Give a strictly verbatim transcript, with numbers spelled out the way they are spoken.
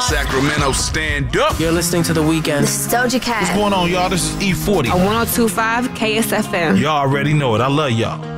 Sacramento, stand up. You're listening to The Weeknd. This is Doja Cat. What's going on, y'all? This is E forty. On one oh two point five K S F M. Y'all already know it. I love y'all.